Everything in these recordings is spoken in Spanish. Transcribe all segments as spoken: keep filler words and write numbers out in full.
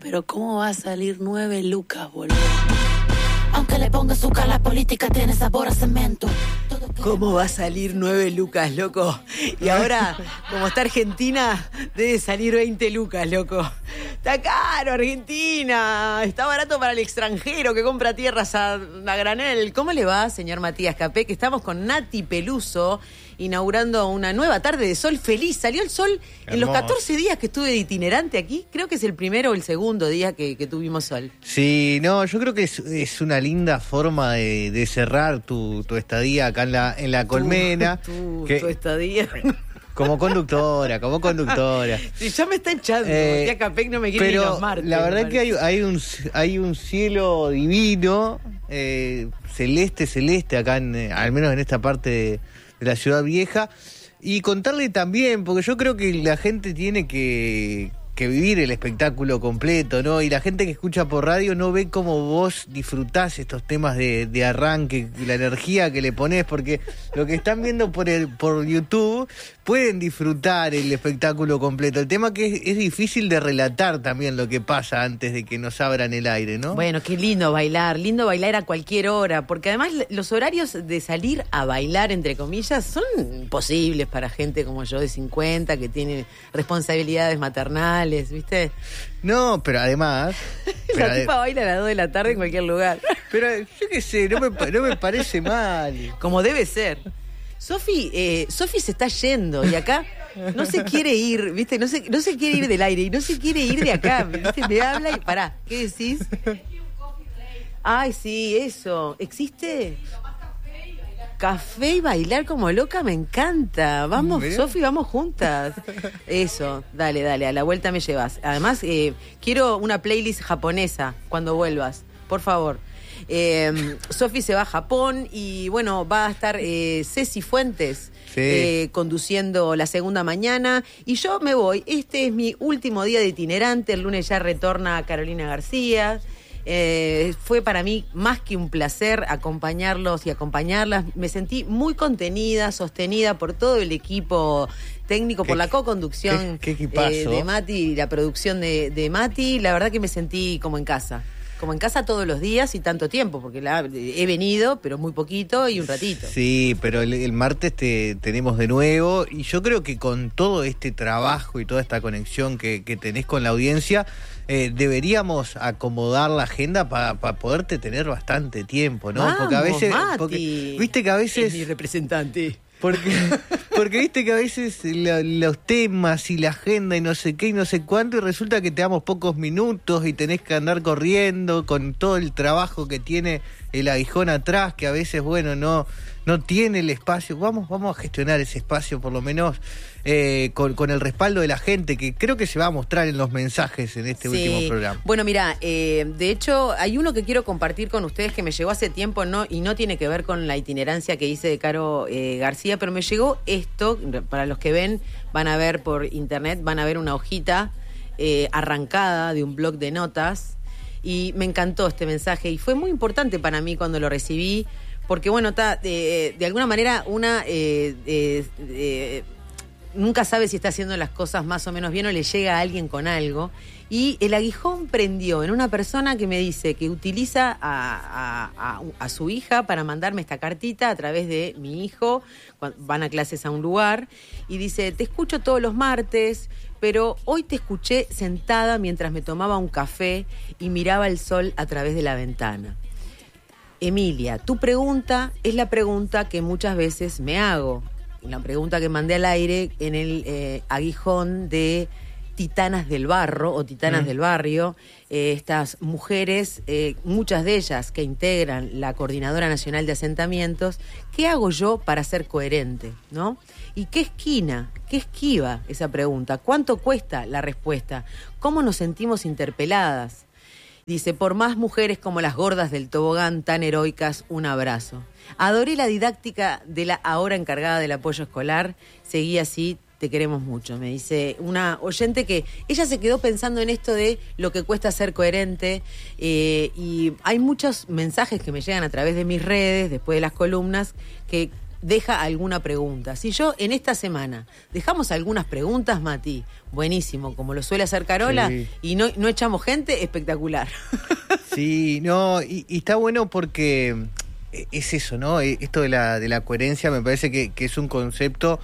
Pero ¿cómo va a salir nueve lucas, boludo? Aunque le ponga azúcar, la política tiene sabor a cemento. ¿Cómo va a salir nueve lucas, loco? Y ahora, como está Argentina, debe salir veinte lucas, loco. Está caro Argentina, está barato para el extranjero que compra tierras a, a granel. ¿Cómo le va, señor Matías Capé? Que estamos con Nati Peluso inaugurando una nueva tarde de sol feliz. Salió el sol Hermoso. En los catorce días que estuve de itinerante aquí. Creo que es el primero o el segundo día que, que tuvimos sol. Sí, no, yo creo que es, es una linda forma de, de cerrar tu, tu estadía acá en la, en la colmena. Tu, tu, que, tu estadía... Como conductora, como conductora. Sí, ya me está echando. Eh, Matías Capé no me quiere pero ni los martes. La verdad que hay, hay, un, hay un cielo divino, eh, celeste, celeste, acá, en, al menos en esta parte de, de la ciudad vieja. Y contarle también, porque yo creo que la gente tiene que... que vivir el espectáculo completo, ¿no? Y la gente que escucha por radio no ve cómo vos disfrutás estos temas de, de arranque, la energía que le ponés, porque lo que están viendo por el por YouTube pueden disfrutar el espectáculo completo. El tema que es, es difícil de relatar también lo que pasa antes de que nos abran el aire, ¿no? Bueno, qué lindo bailar, lindo bailar a cualquier hora, porque además los horarios de salir a bailar, entre comillas, son imposibles para gente como yo de cincuenta, que tiene responsabilidades maternales, ¿viste? No, pero además... la pero tipa ade- baila a las dos de la tarde en cualquier lugar. Pero yo qué sé, no me, no me parece mal. Como debe ser. Sofi, eh, Sofi se está yendo y acá no se quiere ir, ¿viste? No se, no se quiere ir del aire y no se quiere ir de acá, ¿viste? Me habla y pará, ¿qué decís? Ay, sí, eso. ¿Existe? Café y bailar como loca, me encanta. Vamos, ¿Mirá? Sofi, vamos juntas. Eso, dale, dale, a la vuelta me llevas. Además, eh, quiero una playlist japonesa cuando vuelvas, por favor. Eh, Sofi se va a Japón y, bueno, va a estar eh, Ceci Fuentes Sí. eh, conduciendo la segunda mañana. Y yo me voy. Este es mi último día de itinerante. El lunes ya retorna Carolina García. Eh, fue para mí más que un placer acompañarlos y acompañarlas. Me sentí muy contenida, sostenida por todo el equipo técnico, por la co-conducción qué, qué equipazo. eh, de Mati y la producción de, de Mati. La verdad que me sentí como en casa. Como en casa todos los días y tanto tiempo, porque la, he venido, pero muy poquito y un ratito. Sí, pero el, el martes te tenemos de nuevo y yo creo que con todo este trabajo y toda esta conexión que, que tenés con la audiencia, eh, deberíamos acomodar la agenda para pa poderte tener bastante tiempo, ¿no? Vamos, porque a veces, Mati. porque, viste que a veces... Es mi representante. Porque, porque viste que a veces la, los temas y la agenda y no sé qué y no sé cuánto, y resulta que te damos pocos minutos y tenés que andar corriendo con todo el trabajo que tiene el aguijón atrás, que a veces, bueno, no, no tiene el espacio. Vamos, vamos a gestionar ese espacio por lo menos eh, con, con el respaldo de la gente, que creo que se va a mostrar en los mensajes en este Sí. último programa. Bueno, mira, eh, de hecho hay uno que quiero compartir con ustedes que me llegó hace tiempo, no y no tiene que ver con la itinerancia que hice de Caro eh, García, pero me llegó esto, para los que ven, van a ver por internet, van a ver una hojita eh, arrancada de un blog de notas, y me encantó este mensaje y fue muy importante para mí cuando lo recibí, porque bueno, ta, eh, de alguna manera una... Eh, eh, eh, nunca sabe si está haciendo las cosas más o menos bien o le llega a alguien con algo. Y el aguijón prendió en una persona que me dice que utiliza a, a, a, a su hija para mandarme esta cartita a través de mi hijo, cuando van a clases a un lugar, y dice, te escucho todos los martes, pero hoy te escuché sentada mientras me tomaba un café y miraba el sol a través de la ventana. Emilia, tu pregunta es la pregunta que muchas veces me hago. La pregunta que mandé al aire en el eh, aguijón de Titanas del Barro o Titanas mm. del Barrio, eh, estas mujeres, eh, muchas de ellas que integran la Coordinadora Nacional de Asentamientos. ¿Qué hago yo para ser coherente, no? ¿Y qué esquina, qué esquiva esa pregunta? ¿Cuánto cuesta la respuesta? ¿Cómo nos sentimos interpeladas? Dice, por más mujeres como las gordas del tobogán tan heroicas, un abrazo. Adoré la didáctica de la ahora encargada del apoyo escolar. Seguí así, te queremos mucho. Me dice una oyente que ella se quedó pensando en esto de lo que cuesta ser coherente. Eh, y hay muchos mensajes que me llegan a través de mis redes, después de las columnas, que deja alguna pregunta. Si yo en esta semana dejamos algunas preguntas, Mati, buenísimo, como lo suele hacer Carola, sí. y no, no echamos gente, espectacular. Sí, no, y, y está bueno porque es eso, ¿no? Esto de la, de la coherencia me parece que, que es un concepto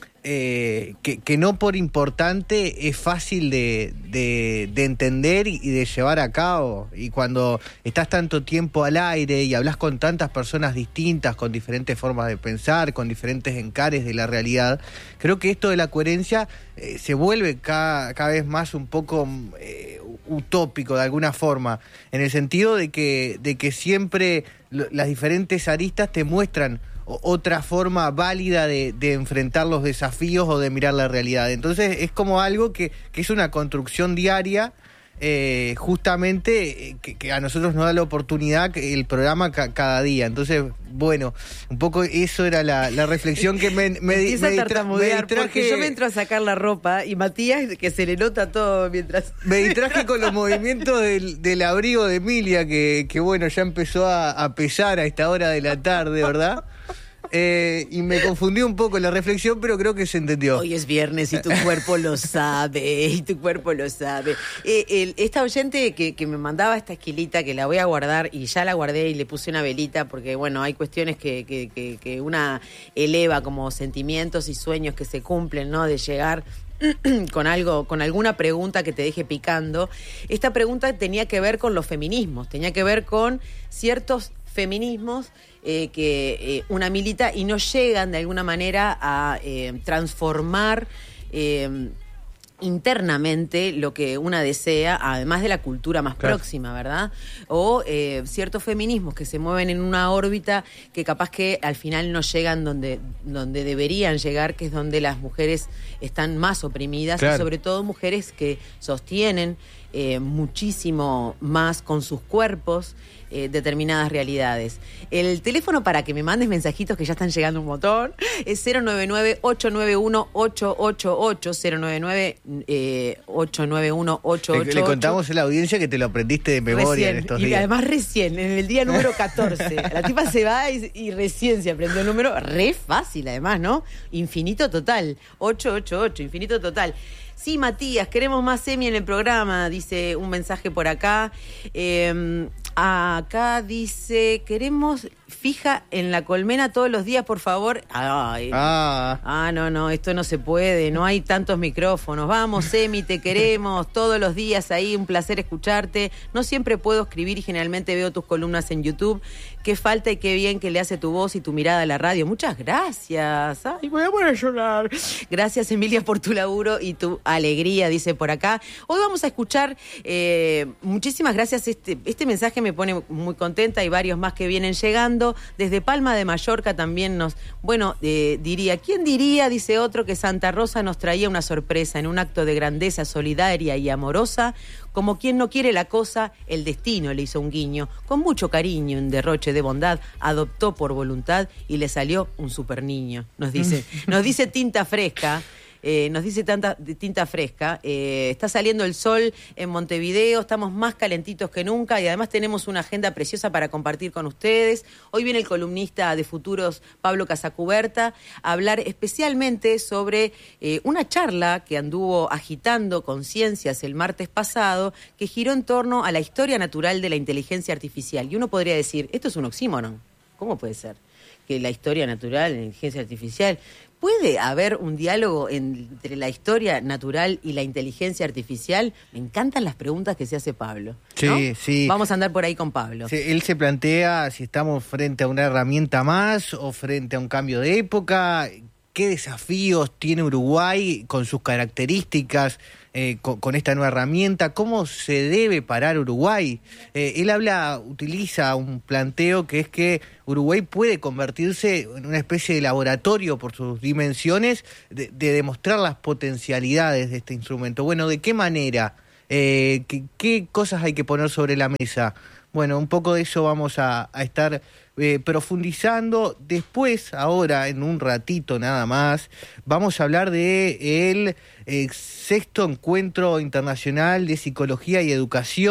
eh, que, que no por importante es fácil de, de, de entender y de llevar a cabo. Y cuando estás tanto tiempo al aire y hablas con tantas personas distintas, con diferentes formas de pensar, con diferentes encares de la realidad, creo que esto de la coherencia eh, se vuelve cada, cada vez más un poco eh, utópico de alguna forma, en el sentido de que, de que siempre lo, las diferentes aristas te muestran otra forma válida de, de enfrentar los desafíos o de mirar la realidad. Entonces es como algo que, que es una construcción diaria, eh, justamente que, que a nosotros nos da la oportunidad el programa ca, cada día. Entonces, bueno, un poco eso era la, la reflexión que me, me, me, Empieza me, a tartamudear, me distraje. Porque yo me entro a sacar la ropa y Matías, que se le nota todo mientras... Me distraje con los movimientos del, del abrigo de Emilia, que, que bueno, ya empezó a, a pesar a esta hora de la tarde, ¿verdad? Eh, y me confundí un poco en la reflexión, pero creo que se entendió. Hoy es viernes y tu cuerpo lo sabe, y tu cuerpo lo sabe. Eh, el, esta oyente que, que me mandaba esta esquilita, que la voy a guardar, y ya la guardé y le puse una velita, porque bueno, hay cuestiones que, que, que, que una eleva como sentimientos y sueños que se cumplen, ¿no? De llegar con algo, con alguna pregunta que te deje picando. Esta pregunta tenía que ver con los feminismos, tenía que ver con ciertos feminismos eh, que eh, una milita y no llegan de alguna manera a eh, transformar eh, internamente lo que una desea, además de la cultura más claro. próxima, ¿verdad? O eh, ciertos feminismos que se mueven en una órbita que capaz que al final no llegan donde, donde deberían llegar, que es donde las mujeres están más oprimidas, claro. y sobre todo mujeres que sostienen eh, muchísimo más con sus cuerpos eh, determinadas realidades. El teléfono para que me mandes mensajitos, que ya están llegando un montón, es cero nueve nueve, ocho nueve uno, ocho ocho ocho, cero nueve nueve, ocho nueve uno, ocho ocho ocho. Le, le contamos a la audiencia que te lo aprendiste de memoria recién, en estos y días. Y además recién, en el día número catorce. La tipa se va y, y recién se aprendió el número. Re fácil además, ¿no? Infinito total. ocho ocho ocho, infinito total. Sí, Matías, queremos más semi en el programa, dice un mensaje por acá. Eh, acá dice, queremos fija en la colmena todos los días, por favor. Ay, ah. ah, no, no, esto no se puede, no hay tantos micrófonos. Vamos, Semi, te queremos todos los días ahí, un placer escucharte. No siempre puedo escribir y generalmente veo tus columnas en YouTube. Qué falta y qué bien que le hace tu voz y tu mirada a la radio. Muchas gracias. Ay, voy a poner a llorar. Gracias, Emilia, por tu laburo y tu alegría, dice por acá. Hoy vamos a escuchar, eh, muchísimas gracias, este, este mensaje me pone muy contenta y varios más que vienen llegando. Desde Palma de Mallorca también nos, bueno, eh, diría, ¿quién diría, dice otro, que Santa Rosa nos traía una sorpresa en un acto de grandeza solidaria y amorosa? Como quien no quiere la cosa, el destino le hizo un guiño. Con mucho cariño, un derroche de bondad, adoptó por voluntad y le salió un super niño. Nos dice, nos dice Tinta Fresca. Eh, nos dice tanta tinta fresca, eh, está saliendo el sol en Montevideo, estamos más calentitos que nunca y además tenemos una agenda preciosa para compartir con ustedes. Hoy viene el columnista de Futuros, Pablo Casacuberta, a hablar especialmente sobre eh, una charla que anduvo agitando conciencias el martes pasado, que giró en torno a la historia natural de la inteligencia artificial. Y uno podría decir, esto es un oxímoron. ¿Cómo puede ser que la historia natural, la inteligencia artificial... ¿Puede haber un diálogo entre la historia natural y la inteligencia artificial? Me encantan las preguntas que se hace Pablo, ¿no? Sí, sí. Vamos a andar por ahí con Pablo. Sí, él se plantea si estamos frente a una herramienta más o frente a un cambio de época. ¿Qué desafíos tiene Uruguay con sus características, eh, con, con esta nueva herramienta? ¿Cómo se debe parar Uruguay? Eh, él habla, utiliza un planteo que es que Uruguay puede convertirse en una especie de laboratorio por sus dimensiones de, de demostrar las potencialidades de este instrumento. Bueno, ¿de qué manera? Eh, ¿qué, ¿Qué cosas hay que poner sobre la mesa? Bueno, un poco de eso vamos a, a estar eh, profundizando. Después, ahora, en un ratito nada más, vamos a hablar de el eh, sexto encuentro internacional de psicología y educación,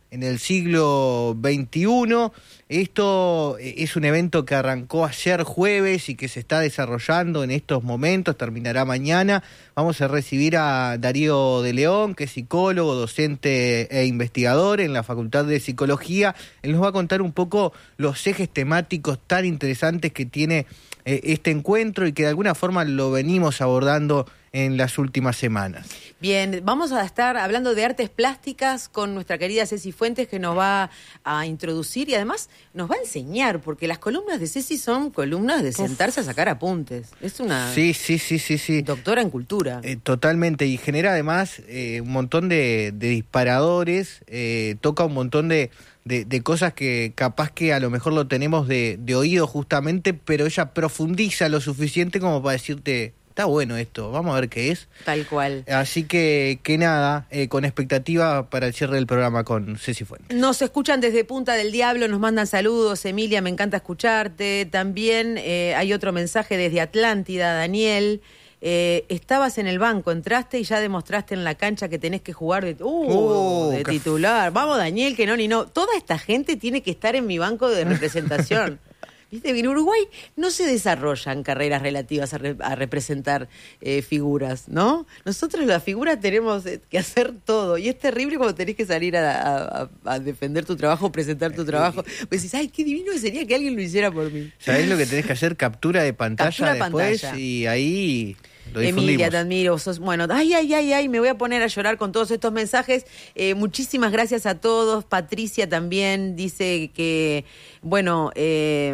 en el siglo veintiuno. Esto es un evento que arrancó ayer jueves y que se está desarrollando en estos momentos, terminará mañana. Vamos a recibir a Darío de León, que es psicólogo, docente e investigador en la Facultad de Psicología. Él nos va a contar un poco los ejes temáticos tan interesantes que tiene eh, este encuentro y que de alguna forma lo venimos abordando en las últimas semanas. Bien, vamos a estar hablando de artes plásticas con nuestra querida Ceci Fuentes, que nos va a introducir y además nos va a enseñar, porque las columnas de Ceci son columnas de sentarse Uf. a sacar apuntes. Es una sí, sí, sí, sí, sí. doctora en cultura. Eh, totalmente, y genera además eh, un montón de, de disparadores, eh, toca un montón de, de, de cosas que capaz que a lo mejor lo tenemos de, de oído justamente, pero ella profundiza lo suficiente como para decirte... Está bueno esto, vamos a ver qué es. Tal cual. Así que, que nada, eh, con expectativa para el cierre del programa con Ceci Fuentes. Nos escuchan desde Punta del Diablo, nos mandan saludos. Emilia, me encanta escucharte. También eh, hay otro mensaje desde Atlántida, Daniel. Eh, estabas en el banco, entraste y ya demostraste en la cancha que tenés que jugar de, uh, uh, de titular. Vamos, Daniel, que no ni no. Toda esta gente tiene que estar en mi banco de representación. Viste que en Uruguay no se desarrollan carreras relativas a, re, a representar eh, figuras, ¿no? Nosotros las figuras tenemos que hacer todo y es terrible cuando tenés que salir a, a, a defender tu trabajo, presentar tu trabajo. Pues decís, ay, qué divino sería que alguien lo hiciera por mí. ¿Sabés lo que tenés que hacer? Captura de pantalla Captura después pantalla. Y ahí... Emilia, te admiro. Sos, bueno, ay, ay, ay, ay, me voy a poner a llorar con todos estos mensajes. Eh, muchísimas gracias a todos. Patricia también dice que, bueno, eh,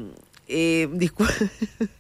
eh, discu-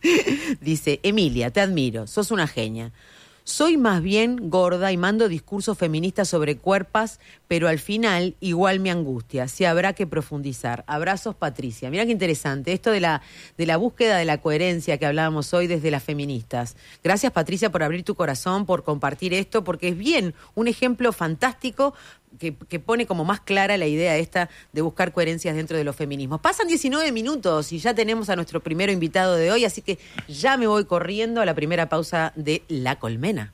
dice, Emilia, te admiro, sos una genia. Soy más bien gorda y mando discursos feministas sobre cuerpas, pero al final igual me angustia. Sí habrá que profundizar. Abrazos, Patricia. Mirá qué interesante. Esto de la, de la búsqueda de la coherencia que hablábamos hoy desde las feministas. Gracias, Patricia, por abrir tu corazón, por compartir esto, porque es bien un ejemplo fantástico que, que pone como más clara la idea esta de buscar coherencias dentro de los feminismos. Pasan diecinueve minutos y ya tenemos a nuestro primero invitado de hoy, así que ya me voy corriendo a la primera pausa de La Colmena.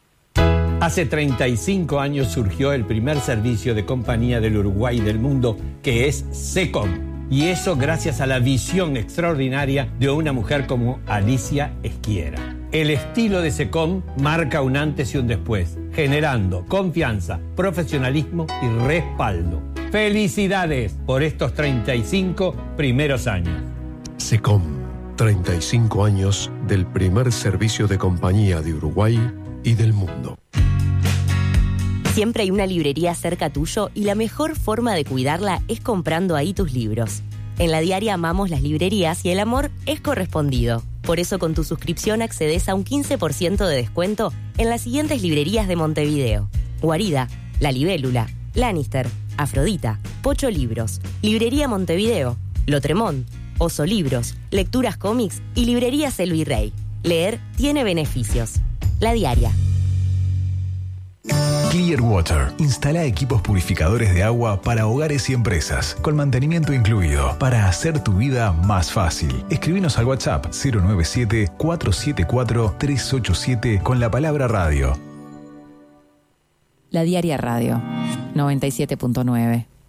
Hace treinta y cinco años surgió el primer servicio de compañía del Uruguay y del mundo, que es SECOM. Y eso gracias a la visión extraordinaria de una mujer como Alicia Esquiera. El estilo de SECOM marca un antes y un después, generando confianza, profesionalismo y respaldo. ¡Felicidades por estos treinta y cinco primeros años! SECOM, treinta y cinco años del primer servicio de compañía de Uruguay y del mundo. Siempre hay una librería cerca tuyo y la mejor forma de cuidarla es comprando ahí tus libros. En La Diaria amamos las librerías y el amor es correspondido. Por eso con tu suscripción accedes a un quince por ciento de descuento en las siguientes librerías de Montevideo: Guarida, La Libélula, Lannister, Afrodita, Pocho Libros, Librería Montevideo, Lotremont, Oso Libros, Lecturas Cómics y Librería Selvi Rey. Leer tiene beneficios. La Diaria. Clearwater instala equipos purificadores de agua para hogares y empresas, con mantenimiento incluido, para hacer tu vida más fácil. Escribinos al WhatsApp cero nueve siete, cuatro siete cuatro, tres ocho siete con la palabra radio. La Diaria Radio, noventa y siete punto nueve.